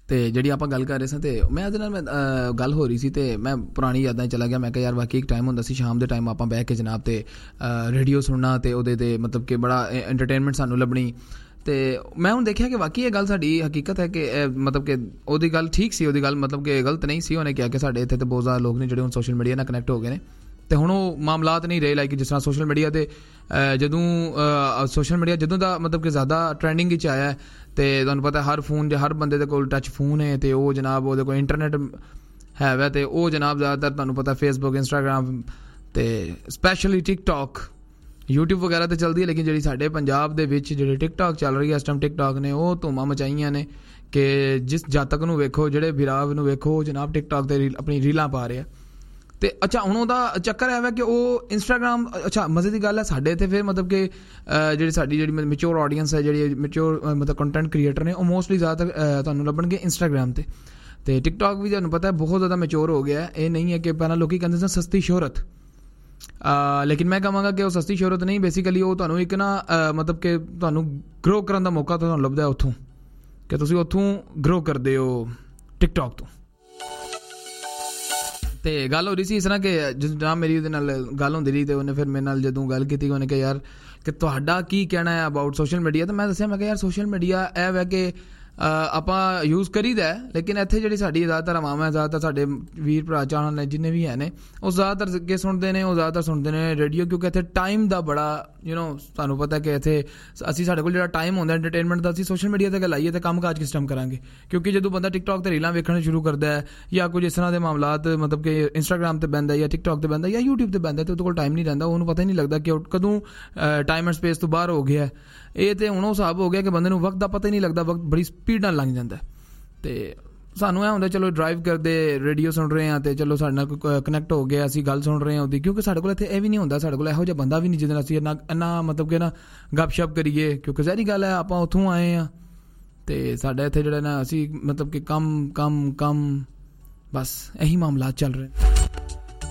ਤੇ ਜਿਹੜੀ ਆਪਾਂ ਗੱਲ ਕਰ ਰਹੇ ਸਾਂ ਤੇ ਮੈਂ ਉਹਦੇ ਨਾਲ ਗੱਲ ਹੋ ਰਹੀ ਸੀ ਤੇ ਮੈਂ ਪੁਰਾਣੀ ਯਾਦਾਂ 'ਚ ਚਲਾ ਗਿਆ। ਮੈਂ ਕਿਹਾ ਯਾਰ ਵਾਕਈ ਇੱਕ ਟਾਈਮ ਹੁੰਦਾ ਸੀ ਸ਼ਾਮ ਦੇ ਟਾਈਮ ਆਪਾਂ ਬਹਿ ਕੇ ਜਨਾਬ ਤੇ ਰੇਡੀਓ ਸੁਣਨਾ ਤੇ ਉਹਦੇ ਤੇ ਮਤਲਬ ਕਿ ਬੜਾ ਐਂਟਰਟੇਨਮੈਂਟ ਸਾਨੂੰ ਲੱਭਣੀ। ਤੇ ਮੈਂ ਹੁਣ ਦੇਖਿਆ ਕਿ ਵਾਕਈ ਇਹ ਗੱਲ ਸਾਡੀ ਹਕੀਕਤ ਹੈ ਕਿ ਮਤਲਬ ਕਿ ਉਹਦੀ ਗੱਲ ਠੀਕ ਸੀ, ਉਹਦੀ ਗੱਲ ਮਤਲਬ ਕਿ ਗਲਤ ਨਹੀਂ ਸੀ। ਉਹਨੇ ਕਿਹਾ ਕਿ ਸਾਡੇ ਇੱਥੇ ਤੇ ਬਹੁਤ ਜ਼ਿਆਦਾ ਲੋਕ ਨੇ ਜਿਹੜੇ ਹੁਣ ਸੋਸ਼ਲ ਮੀਡੀਆ ਨਾਲ ਕਨੈਕਟ ਹੋ ਗਏ ਨੇ ਤੇ ਹੁਣ ਉਹ ਮਾਮਲਾਤ ਨਹੀਂ ਰਹੇ ਲਾਈਕ ਜਿਸ ਤਰ੍ਹਾਂ ਸੋਸ਼ਲ ਮੀਡੀਆ ਤੇ ਜਦੋਂ ਸੋਸ਼ਲ ਮੀਡੀਆ ਜਦੋਂ ਦਾ ਮਤਲਬ ਕਿ ਜ਼ਿਆਦਾ ਟਰੈਂਡਿੰਗ ਵਿੱਚ ਆਇਆ ਤੇ ਤੁਹਾਨੂੰ ਪਤਾ ਹਰ ਫੋਨ ਜੇ ਹਰ ਬੰਦੇ ਦੇ ਕੋਲ ਟੱਚ ਫੋਨ ਹੈ ਤੇ ਉਹ ਜਨਾਬ ਉਹਦੇ ਕੋਲ ਇੰਟਰਨੈਟ ਹੈ ਵੈ ਤੇ ਉਹ ਜਨਾਬ ਜ਼ਿਆਦਾਤਰ ਤੁਹਾਨੂੰ ਪਤਾ ਫੇਸਬੁੱਕ ਇੰਸਟਾਗ੍ਰਾਮ ਤੇ ਸਪੈਸ਼ਲੀ ਟਿਕਟੋਕ YouTube ਵਗੈਰਾ ਤੇ ਚੱਲਦੀ ਹੈ। ਲੇਕਿਨ ਜਿਹੜੀ ਸਾਡੇ ਪੰਜਾਬ ਦੇ ਵਿੱਚ ਜਿਹੜੀ ਟਿਕਟੋਕ ਚੱਲ ਰਹੀ ਹੈ ਇਸ ਟਾਈਮ ਟਿਕਟੋਕ ਨੇ ਉਹ ਧੂਮਾਂ ਮਚਾਈਆਂ ਨੇ ਕਿ ਜਿਸ ਜਾਤਕ ਨੂੰ ਵੇਖੋ ਜਿਹੜੇ ਵਿਰਾਵ ਨੂੰ ਵੇਖੋ ਜਨਾਬ ਟਿਕਟੋਕ ਤੇ ਆਪਣੀ ਰੀਲਾਂ ਪਾ ਰਿਹਾ ਤੇ ਅੱਛਾ ਹੁਣ ਉਹਦਾ ਚੱਕਰ ਹੈ ਕਿ ਉਹ ਇੰਸਟਾਗ੍ਰਾਮ ਅੱਛਾ ਮਜ਼ੇ ਦੀ ਗੱਲ ਹੈ ਸਾਡੇ ਇੱਥੇ ਫਿਰ ਮਤਲਬ ਕਿ ਜਿਹੜੀ ਸਾਡੀ ਜਿਹੜੀ ਮੈਚੋਰ ਆਡੀਅנס ਹੈ ਜਿਹੜੀ ਮੈਚੋਰ ਮਤਲਬ ਕੰਟੈਂਟ ਕ੍ਰੀਏਟਰ ਨੇ ਉਹ ਮੋਸਟਲੀ ਜ਼ਿਆਦਾਤਰ ਤੁਹਾਨੂੰ ਲੱਭਣਗੇ ਇੰਸਟਾਗ੍ਰਾਮ ਤੇ ਟਿਕਟੋਕ ਵੀ ਤੁਹਾਨੂੰ ਪਤਾ ਬਹੁਤ ਜ਼ਿਆਦਾ ਮੈਚੋਰ ਹੋ ਗਿਆ। ਇਹ ਨਹੀਂ ਹੈ ਕਿ ਪਹਿਲਾਂ ਲੋਕੀ ਕਹਿੰਦੇ ਸਨ ਸਸਤੀ ਸ਼ੋਹਰਤ, ਲੇਕਿਨ ਮੈਂ ਕਹਾਂਗਾ ਕਿ ਉਹ ਸਸਤੀ ਸ਼ੋਹਰਤ ਨਹੀਂ, ਬੇਸਿਕਲੀ ਉਹ ਤੁਹਾਨੂੰ ਇੱਕ ਨਾ ਮਤਲਬ ਕਿ ਤੁਹਾਨੂੰ ਗਰੋ ਕਰਨ ਦਾ ਮੌਕਾ ਤੁਹਾਨੂੰ ਲੱਭਦਾ ਉੱਥੋਂ ਕਿ ਤੁਸੀਂ ਉੱਥੋਂ ਗਰੋ ਕਰਦੇ ਹੋ ਟਿਕਟੋਕ ਤੋਂ। ਤੇ ਗੱਲ ਹੋ ਰਹੀ ਸੀ ਇਸ ਤਰ੍ਹਾਂ ਕਿ ਜਨਾਬ ਮੇਰੀ ਉਹਦੇ ਨਾਲ ਗੱਲ ਹੁੰਦੀ ਰਹੀ ਤੇ ਉਹਨੇ ਫਿਰ ਮੇਰੇ ਨਾਲ ਜਦੋਂ ਗੱਲ ਕੀਤੀ ਉਹਨੇ ਕਿਹਾ ਯਾਰ ਕਿ ਤੁਹਾਡਾ ਕੀ ਕਹਿਣਾ ਹੈ ਅਬਾਊਟ ਸੋਸ਼ਲ ਮੀਡੀਆ। ਤੇ ਮੈਂ ਦੱਸਿਆ ਮੈਂ ਕਿਹਾ ਯਾਰ ਸੋਸ਼ਲ ਮੀਡੀਆ ਇਹ ਹੈ ਕਿ ਆਪਾਂ ਯੂਜ਼ ਕਰੀਦਾ ਲੇਕਿਨ ਇੱਥੇ ਜਿਹੜੀ ਸਾਡੀ ਜ਼ਿਆਦਾਤਰ ਆਵਾਮ ਹੈ ਜ਼ਿਆਦਾਤਰ ਸਾਡੇ ਵੀਰ ਭਰਾ ਚਾਹਣ ਨੇ ਜਿੰਨੇ ਵੀ ਹੈ ਨੇ ਉਹ ਜ਼ਿਆਦਾਤਰ ਅੱਗੇ ਸੁਣਦੇ ਨੇ ਉਹ ਜ਼ਿਆਦਾਤਰ ਸੁਣਦੇ ਨੇ ਰੇਡੀਓ ਕਿਉਂਕਿ ਇੱਥੇ ਟਾਈਮ ਦਾ ਬੜਾ ਤੁਹਾਨੂੰ ਪਤਾ ਕਿ ਇੱਥੇ ਅਸੀਂ ਸਾਡੇ ਕੋਲ ਜਿਹੜਾ ਟਾਈਮ ਹੁੰਦਾ ਐਂਟਰਟੇਨਮੈਂਟ ਦਾ ਅਸੀਂ ਸੋਸ਼ਲ ਮੀਡੀਆ 'ਤੇ ਗੱਲ ਆਈਏ ਤਾਂ ਕੰਮ ਕਾਜ ਕਿਸ ਟਾਈਮ ਕਰਾਂਗੇ ਕਿਉਂਕਿ ਜਦੋਂ ਬੰਦਾ ਟਿਕਟੋਕ 'ਤੇ ਰੀਲਾਂ ਵੇਖਣਾ ਸ਼ੁਰੂ ਕਰਦਾ ਹੈ ਜਾਂ ਕੁਝ ਇਸ ਤਰ੍ਹਾਂ ਦੇ ਮਾਮਲਾਤ ਮਤਲਬ ਕਿ ਇੰਸਟਾਗ੍ਰਾਮ 'ਤੇ ਬਹਿੰਦਾ ਜਾਂ ਟਿਕਟੋਕ 'ਤੇ ਬਹਿੰਦਾ ਜਾਂ YouTube 'ਤੇ ਬਹਿੰਦਾ ਤੇ ਉਹਦੇ ਕੋਲ ਟਾਈਮ ਨਹੀਂ ਰਹਿੰਦਾ, ਉਹਨੂੰ ਪਤਾ ਹੀ ਨਹੀਂ ਲੱਗਦਾ ਕਿ ਕਦੋਂ ਟਾਈਮ ਐਂਡ ਸਪੇਸ ਤੋਂ ਬਾਹਰ ਹੋ ਗਿਆ। ਇਹ ਤਾਂ ਹੁਣ ਉਹ ਹਿਸਾਬ ਹੋ ਗਿਆ ਕਿ ਬੰਦੇ ਨੂੰ ਵਕਤ ਦਾ ਪਤਾ ਹੀ ਨਹੀਂ ਲੱਗਦਾ, ਵਕਤ ਬੜੀ ਸਪੀਡ ਨਾਲ ਲੰਘ ਜਾਂਦਾ। ਤੇ ਸਾਨੂੰ ਇਹ ਹੁੰਦਾ ਚਲੋ ਡਰਾਈਵ ਕਰਦੇ ਰੇਡੀਓ ਸੁਣ ਰਹੇ ਹਾਂ ਤੇ ਚਲੋ ਸਾਡੇ ਨਾਲ ਕੋਈ ਕਨੈਕਟ ਹੋ ਗਿਆ ਅਸੀਂ ਗੱਲ ਸੁਣ ਰਹੇ ਹਾਂ ਉਹਦੀ ਕਿਉਂਕਿ ਸਾਡੇ ਕੋਲ ਇੱਥੇ ਇਹ ਵੀ ਨਹੀਂ ਹੁੰਦਾ, ਸਾਡੇ ਕੋਲ ਇਹੋ ਜਿਹਾ ਬੰਦਾ ਵੀ ਨਹੀਂ ਜਿਹਦੇ ਨਾਲ ਅਸੀਂ ਇੰਨਾ ਮਤਲਬ ਕਿ ਨਾ ਗੱਪਸ਼ਪ ਕਰੀਏ ਕਿਉਂਕਿ ਜ਼ਹਿਰੀ ਗੱਲ ਹੈ ਆਪਾਂ ਉੱਥੋਂ ਆਏ ਹਾਂ ਤੇ ਸਾਡਾ ਇੱਥੇ ਜਿਹੜਾ ਨਾ ਅਸੀਂ ਮਤਲਬ ਕਿ ਕੰਮ ਬਸ ਇਹੀ ਮਾਮਲਾਤ ਚੱਲ ਰਹੇ।